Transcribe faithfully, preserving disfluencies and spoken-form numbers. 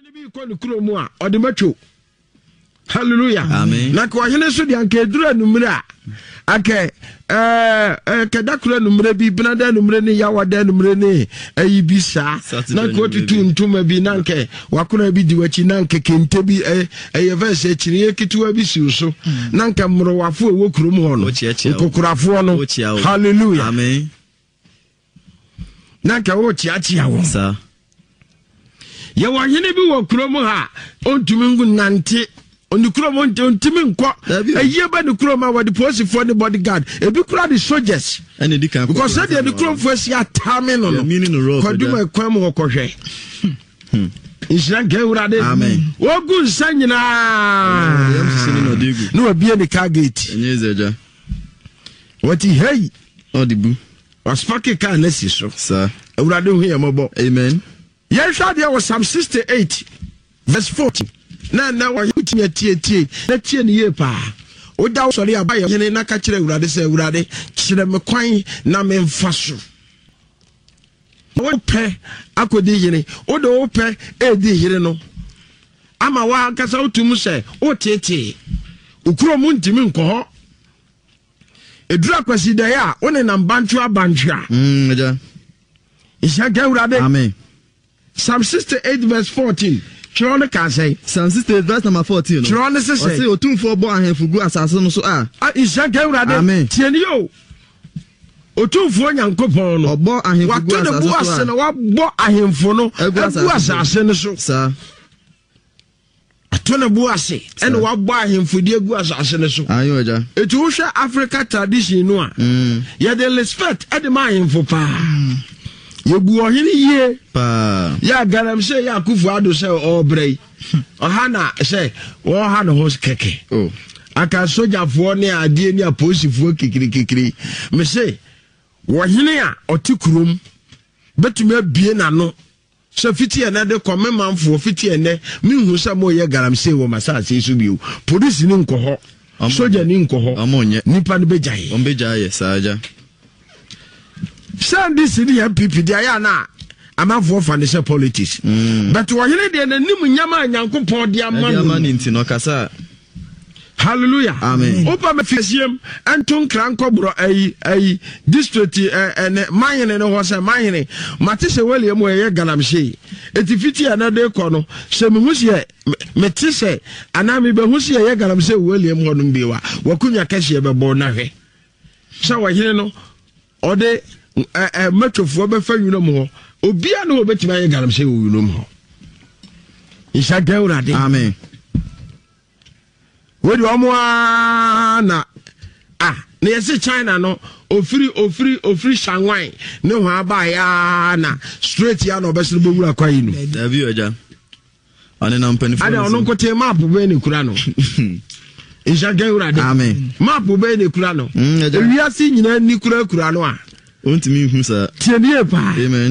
Hallelujah. Amen. Na kwa hene so de anka edura numre a ake eh eh kedakura numre bi benada numre ne yawada numre ne ayi bi sa na ko tutu ntuma bi nanke wakuna bi diwachi nanke kente bi eh eh verse chiri ekituwa bi si so nanke mrowafo ewo kurom ho no kokurafo no. Hallelujah. Amen. Nanke wo chiachia wo sa ye wa hene bi wo kurom ha ontumi ngu nante oni kurom ontimi nko aye ba ne kurom a wodi police for the bodyguard e bi kura the soldiers ene di kan because say the kurom for si atame no no koduma kwam ho kohwe Isra gewurade amen ogu nsanyina yam sisi no digu no abie ne car gate enyezeja wati hey odibu waspake ka na si so sir awurade hu yambo amen yesha dia was Psalm sixty-eight verse fourteen na na wa yuti tie tie na tie ne ye pa o da sori abaye hene na ka kire awurade se awurade kire me kwan na me mfa so o pe akodi hene o do o pe e di hene no ama wa kasa otum se o tete okuro mu ntimi nko edura kwasi da ya o ne na bantu abantwa mm ja isha gawurade amen Psalm sixty-eight verse fourteen. Chirone can say Psalm sixty-eight verse number fourteen. Chirone say say otumfo bo ahenfugu asase no so a isha gawurade amen tieni yo otumfo nyankopon no obo ahenfugu asase no wa bo ahemfo no egu asase no so sa atona bu ase ene wa bo ahemfo di egu asase no so ayo ja etu wo hwe Africa tradition no a ye dey respect ede ma ahemfo pa yebu ohini ye pa ya garam se ya kufu ado se obrei ohana se wo ha no hos keke oh aka soja fo ne ade ni aposifo kikiri kikiri me se wo hini a otikurum betumi abie na no so fiti ene de komme manfo fiti ene minhu se mo ye garam se wo masase so biu police ni nkoho soja ni nkoho amonye nipa ne bejaye on bejaye saja Send this in the M P P dia na amafo financial politics mm. but wo hene de nanim nyama nyankopon dia man nti no kasa hallelujah amen opa me fiesiem anton kranko bro ai ai district eh manyene no ho se manyene mate se wele mu ye galamhye etifiti ana de ko no se me husie mete se ana me be husie ye galamhye wele mu hono biwa wakunya kase be bo na hwe se wo hene no ode eh eh metofo be fa yunu mo obia no obetima ye galamhye wo yunu mo isha gawurade amen wodi omo na ah na yesi China no ofiri ofiri ofiri Shanghai ne ho aba ya na straight ya no besere bowura kwa yi no davi oja ane na mpani ada ono kote map be ne kura no isha gawurade amen map be ne kura no mm ewiase nyina ni kura kura no a ontimi hu sa tie nie pa amen